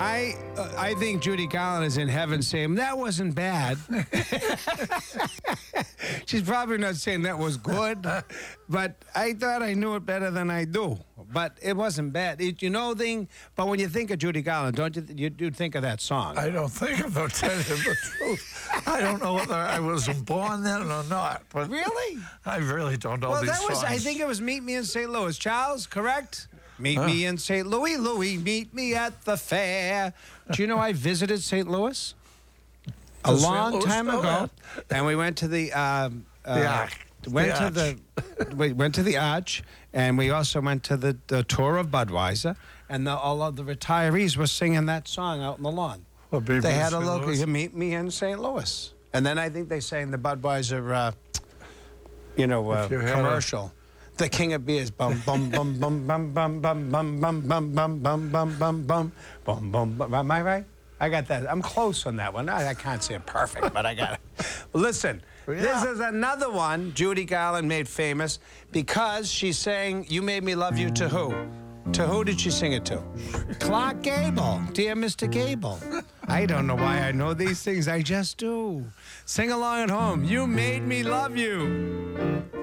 I think Judy Garland is in heaven saying, that wasn't bad. She's probably not saying that was good, but I thought I knew it better than I do. But it wasn't bad. But when you think of Judy Garland, don't you do think of that song? I don't think of it, tell you the truth. I don't know whether I was born then or not. But Really? I really don't know these songs. I think it was Meet Me in St. Louis. Charles, correct? Meet me in St. Louis, Louis, meet me at the fair. Do you know I visited St. Louis? A long time ago. And we went to the Arch. We went to the Arch, and we also went to the tour of Budweiser, and all of the retirees were singing that song out in the lawn. They had a local, Meet Me in St. Louis. And then I think they sang the Budweiser, commercial. The King of Beers, bum bum bum bum bum bum bum bum bum bum bum bum bum bum bum bum bum. Am I right? I got that. I'm close on that one. I can't say it perfect, but I got it. Well, listen, this is another one Judy Garland made famous because she sang "You Made Me Love You" to who? To who did she sing it to? Clark Gable. Dear Mr. Gable. I don't know why I know these things. I just do. Sing along at home. You made me love you.